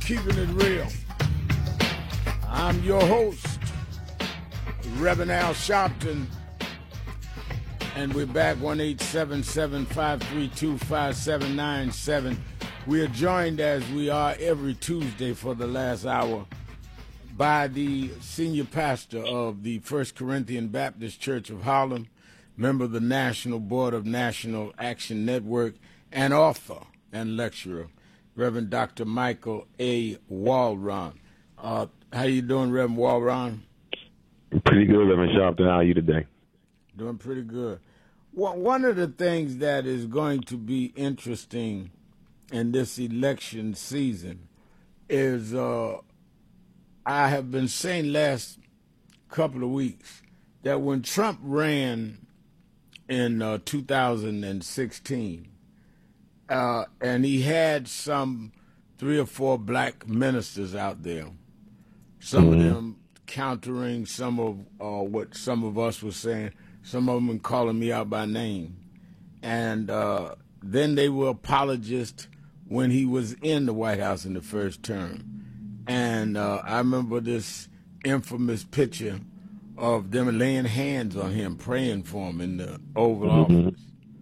Keeping It Real. I'm your host, Reverend Al Sharpton, and we're back 1-877-532-5797. We are joined, as we are every Tuesday for the last hour, by the senior pastor of the First Corinthian Baptist Church of Harlem, member of the National Board of National Action Network, and author and lecturer, Reverend Dr. Michael A. Walron. How you doing, Reverend Walron? Pretty good, Reverend Sharpton. How are you today? Doing pretty good. One of the things that is going to be interesting in this election season is I have been saying last couple of weeks that when Trump ran in 2016, and he had some 3 or 4 black ministers out there, some of them countering some of what some of us were saying, some of them calling me out by name. And then they were apologists when he was in the White House in the first term. And I remember this infamous picture of them laying hands on him, praying for him in the Oval Office.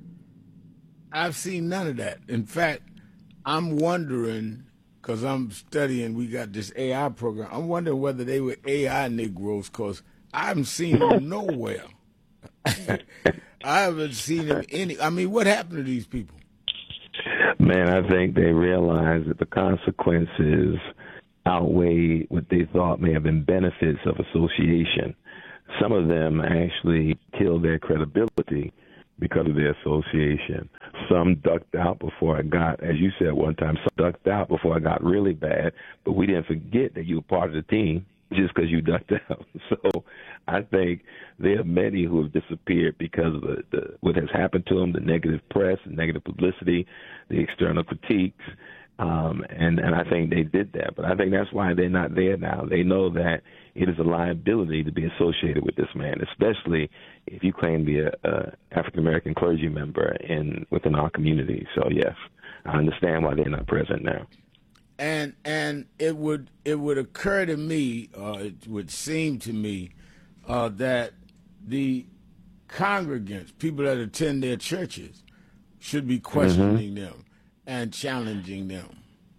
I've seen none of that. In fact, I'm wondering, because I'm studying, we got this AI program, I'm wondering whether they were AI Negroes, because I haven't seen them nowhere. I haven't seen them any. I mean, what happened to these people? Man, I think they realized that the consequences outweigh what they thought may have been benefits of association. Some of them actually killed their credibility because of their association. Some ducked out before it got, as you said one time, some ducked out before it got really bad, but we didn't forget that you were part of the team just because you ducked out. So I think there are many who have disappeared because of what has happened to them, the negative press, the negative publicity, the external critiques, and I think they did that. But I think that's why they're not there now. They know that it is a liability to be associated with this man, especially if you claim to be a African-American clergy member within our community. So, yes, I understand why they're not present now. And it would occur to me, it would seem to me, that the congregants, people that attend their churches, should be questioning them and challenging them.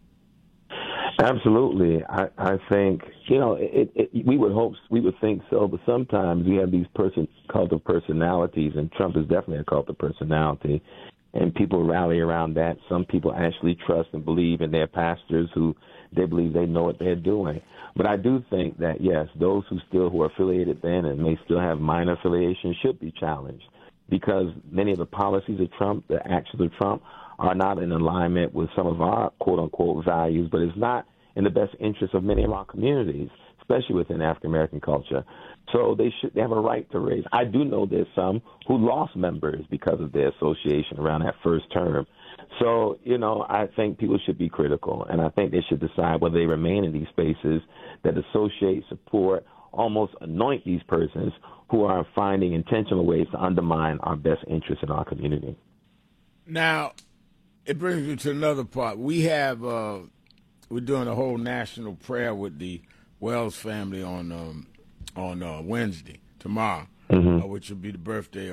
Absolutely. I think, we would think so, but sometimes we have these cult of personalities, and Trump is definitely a cult of personality, and people rally around that. Some people actually trust and believe in their pastors who they believe they know what they're doing. But I do think that, yes, those who are affiliated then and may still have minor affiliations should be challenged, because many of the policies of Trump, the actions of Trump, are not in alignment with some of our quote-unquote values, but it's not in the best interest of many of our communities, especially within African-American culture. So they have a right to raise. I do know there's some who lost members because of their association around that first term. So, I think people should be critical, and I think they should decide whether they remain in these spaces that associate, support, almost anoint these persons who are finding intentional ways to undermine our best interests in our community. Now, it brings me to another part. We have we're doing a whole national prayer with the Wells family on Wednesday, tomorrow, which will be the birthday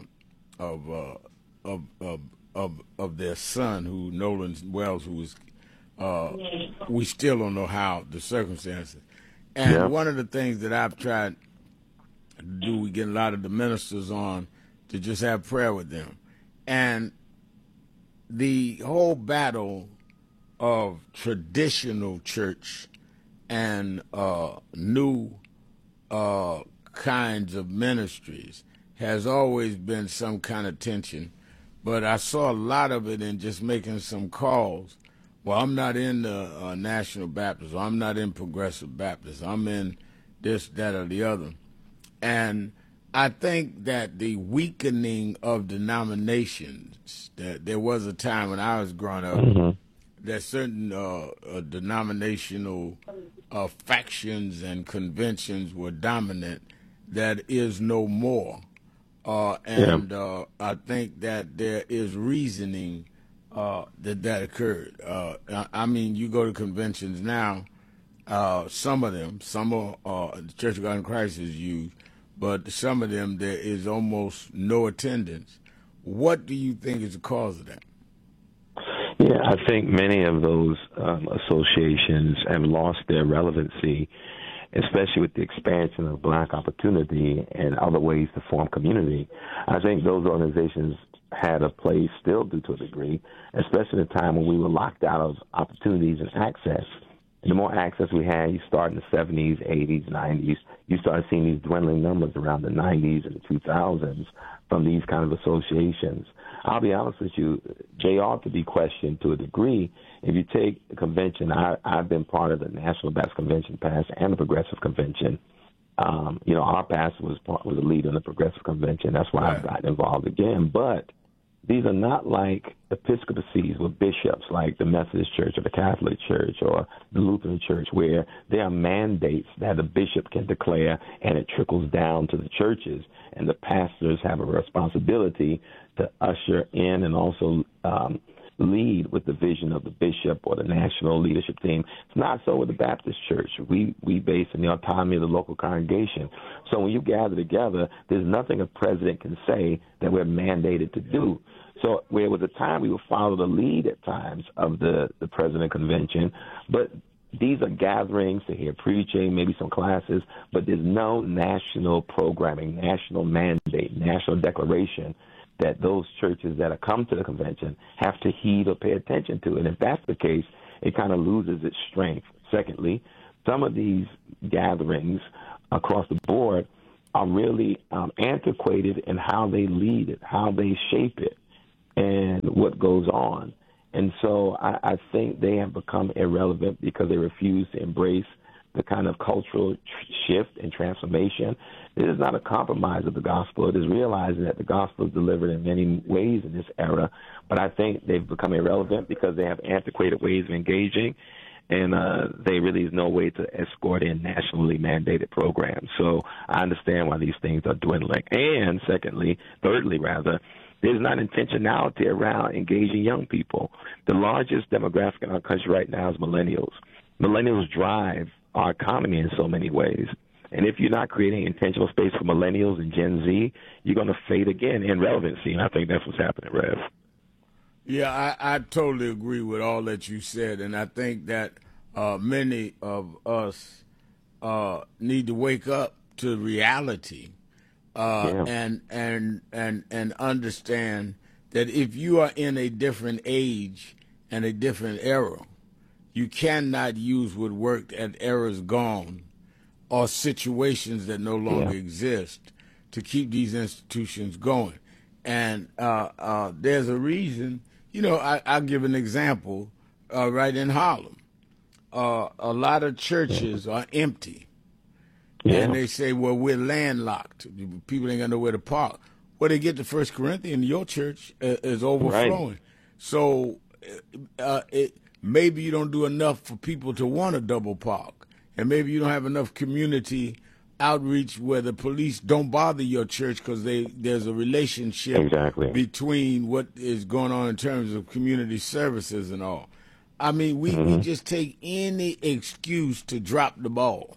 of their son, Nolan Wells, who is we still don't know how the circumstances. And one of the things that I've tried to do, we get a lot of the ministers on to just have prayer with them, and the whole battle of traditional church and new kinds of ministries has always been some kind of tension. But I saw a lot of it in just making some calls. Well, I'm not in the National Baptist, or I'm not in Progressive Baptist, I'm in this, that, or the other. And I think that the weakening of denominations, that there was a time when I was growing up that certain denominational factions and conventions were dominant. That is no more. I think that there is reasoning that occurred. I mean, you go to conventions now. Some of them, some of the Church of God in Christ is used, but some of them there is almost no attendance. What do you think is the cause of that? Yeah, I think many of those associations have lost their relevancy, especially with the expansion of black opportunity and other ways to form community. I think those organizations had a place still do to a degree, especially at a time when we were locked out of opportunities and access. And the more access we had, you start in the 70s, 80s, 90s, you start seeing these dwindling numbers around the 90s and the 2000s from these kind of associations. I'll be honest with you, they ought to be questioned to a degree. If you take the convention, I've been part of the National Baptist Convention past and the Progressive Convention. Our pastor was a leader in the Progressive Convention. That's why I've gotten involved again. But these are not like episcopacies with bishops like the Methodist Church or the Catholic Church or the Lutheran Church, where there are mandates that the bishop can declare and it trickles down to the churches, and the pastors have a responsibility to usher in and also lead with the vision of the bishop or the national leadership team. It's not so with the Baptist Church. We base in the autonomy of the local congregation. So when you gather together, there's nothing a president can say that we're mandated to do. So where was a time we would follow the lead at times of the president convention, but these are gatherings to hear preaching, maybe some classes, but there's no national programming, national mandate, national declaration that those churches that have come to the convention have to heed or pay attention to. And if that's the case, it kind of loses its strength. Secondly, some of these gatherings across the board are really antiquated in how they lead it, how they shape it, and what goes on. And so I think they have become irrelevant because they refuse to embrace the kind of cultural shift and transformation. It is not a compromise of the gospel. It is realizing that the gospel is delivered in many ways in this era, but I think they've become irrelevant because they have antiquated ways of engaging, and there really is no way to escort in nationally mandated programs. So I understand why these things are dwindling. And thirdly, there's not intentionality around engaging young people. The largest demographic in our country right now is millennials. Millennials drive our economy in so many ways. And if you're not creating intentional space for millennials and Gen Z, you're going to fade again in relevancy. And I think that's what's happening, Rev. Yeah, I totally agree with all that you said. And I think that many of us need to wake up to reality and understand that if you are in a different age and a different era, you cannot use what worked at eras gone or situations that no longer exist to keep these institutions going. And there's a reason, I'll give an example right in Harlem. A lot of churches are empty. And they say, well, we're landlocked. People ain't got nowhere to park. Well, they get to 1 Corinthians, your church is overflowing. Right. So maybe you don't do enough for people to want to double park. And maybe you don't have enough community outreach where the police don't bother your church because there's a relationship between what is going on in terms of community services and all. I mean, we just take any excuse to drop the ball.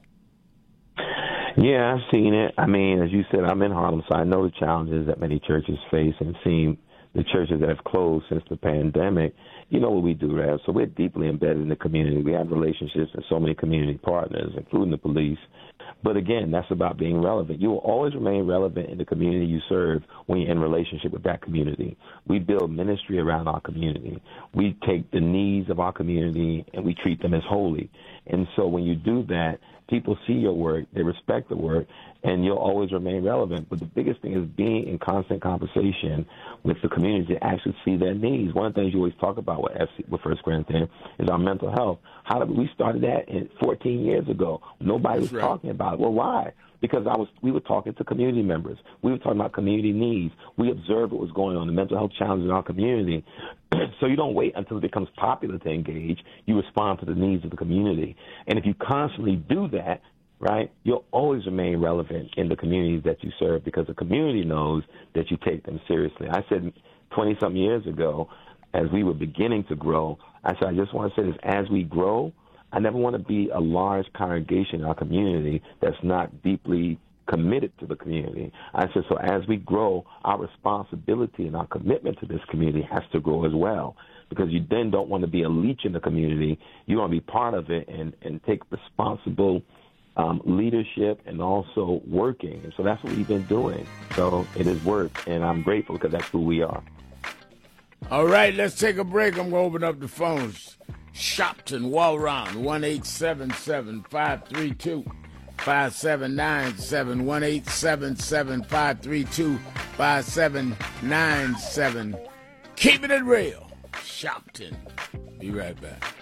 Yeah, I've seen it. I mean, as you said, I'm in Harlem, so I know the challenges that many churches face, and seeing the churches that have closed since the pandemic. You know what we do, Rev. So we're deeply embedded in the community. We have relationships with so many community partners, including the police. But again, that's about being relevant. You will always remain relevant in the community you serve when you're in relationship with that community. We build ministry around our community. We take the needs of our community and we treat them as holy. And so when you do that, people see your work, they respect the work, and you'll always remain relevant. But the biggest thing is being in constant conversation with the community to actually see their needs. One of the things you always talk about with 1 Corinthians is our mental health. We started that 14 years ago. Nobody was talking about it. Well, why? Because we were talking to community members. We were talking about community needs. We observed what was going on, the mental health challenges in our community. So you don't wait until it becomes popular to engage. You respond to the needs of the community. And if you constantly do that, right, you'll always remain relevant in the communities that you serve because the community knows that you take them seriously. I said 20-some years ago, as we were beginning to grow, I said, I just want to say this, as we grow, I never want to be a large congregation in our community that's not deeply committed to the community. I said, so as we grow, our responsibility and our commitment to this community has to grow as well, because you then don't want to be a leech in the community. You want to be part of it and take responsible leadership and also working. And so that's what we've been doing. So it has worked, and I'm grateful because that's who we are. All right, let's take a break. I'm going to open up the phones. Shopton, Walron, 1-877-532-5797, 1-877-532-5797. Keeping it real. Shopton. Be right back.